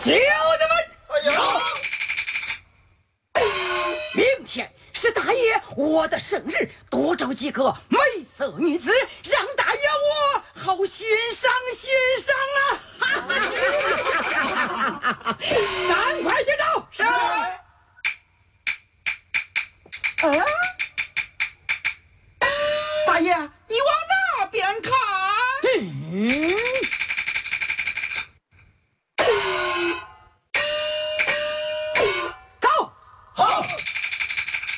小子们， 哎呀， 明天是大爷我的生日，多找几个美色女子，让大爷我好欣赏欣赏啊！赶快去找。是。